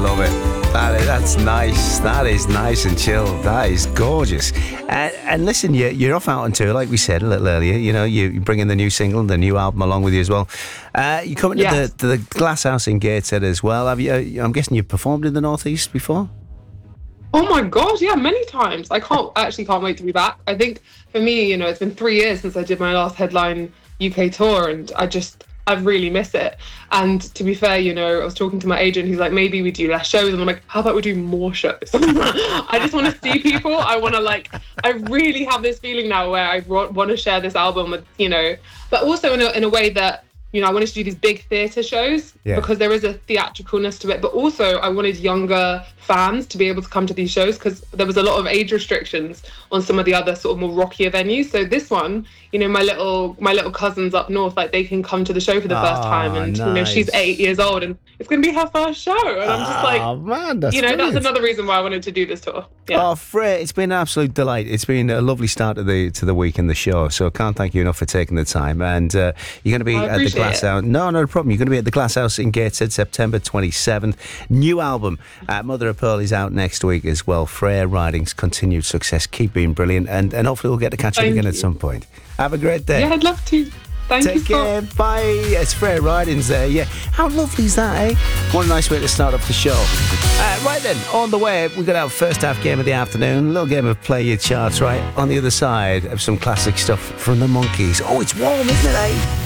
love it. That's nice. That is nice and chilled. That is gorgeous. And listen, you're off out on tour, like we said a little earlier. You know, you bring in the new single, the new album along with you as well. You're coming to the Glass House in Gateshead as well. Have you? I'm guessing you've performed in the Northeast before? Oh my God, yeah, many times. I can't wait to be back. I think for me, you know, it's been 3 years since I did my last headline UK tour, and I really miss it. And to be fair, you know, I was talking to my agent, he's like, maybe we do less shows. And I'm like, how about we do more shows? I just want to see people. I really have this feeling now where I want to share this album with, you know, but also in a way that, you know, I wanted to do these big theatre shows because there is a theatricalness to it. But also I wanted younger fans to be able to come to these shows because there was a lot of age restrictions on some of the other sort of more rockier venues. So this one, you know, my little cousins up north, like they can come to the show for the first time, and nice. You know, she's 8 years old and it's going to be her first show. And I'm just like, man, that's you know, brilliant. that's another reason why I wanted to do this tour. Yeah. Oh, Freya, it's been an absolute delight. It's been a lovely start to the week and the show. So I can't thank you enough for taking the time. And you're going to be at the Glass House. No, not a problem. You're going to be at the Glass House in Gateshead, September 27th. New album, Mother of Pearl, is out next week as well. Freya Ridings, continued success. Keep being brilliant. And hopefully we'll get to catch up again at some point. Have a great day. Yeah, I'd love to. Take care. Bye. It's Freya Ridings there. Yeah. How lovely is that, eh? What a nice way to start off the show. Right then, on the way, we've got our first half game of the afternoon. A little game of Play Your Charts, right? On the other side of some classic stuff from the Monkees. Oh, it's warm, isn't it, eh?